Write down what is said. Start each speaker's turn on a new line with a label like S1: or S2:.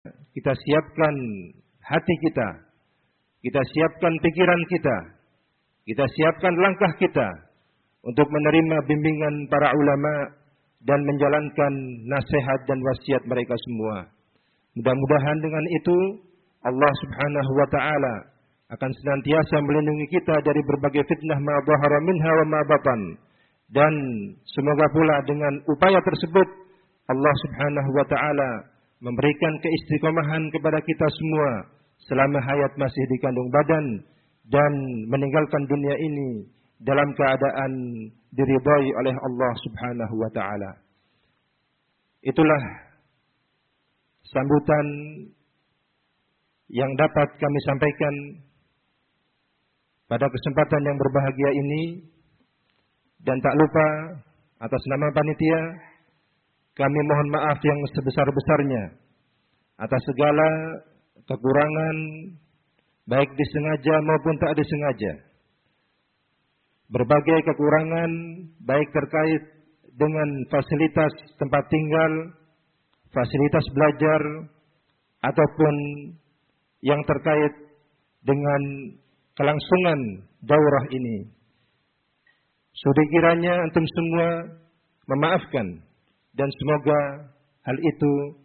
S1: kita siapkan hati kita, kita siapkan pikiran kita siapkan langkah kita untuk menerima bimbingan para ulama dan menjalankan nasihat dan wasiat mereka semua. Mudah-mudahan dengan itu Allah Subhanahu wa taala akan senantiasa melindungi kita dari berbagai fitnah ma dhahara minha wa ma batan. Dan semoga pula dengan upaya tersebut Allah Subhanahu wa taala memberikan keistiqomahan kepada kita semua selama hayat masih di kandung badan dan meninggalkan dunia ini dalam keadaan diridhai oleh Allah Subhanahu wa taala. Itulah sambutan yang dapat kami sampaikan pada kesempatan yang berbahagia ini, dan tak lupa atas nama panitia kami mohon maaf yang sebesar-besarnya atas segala kekurangan baik disengaja maupun tak disengaja. Berbagai kekurangan baik terkait dengan fasilitas tempat tinggal, fasilitas belajar, ataupun yang terkait dengan kelangsungan daurah ini. Sudi kiranya antum semua memaafkan, dan semoga hal itu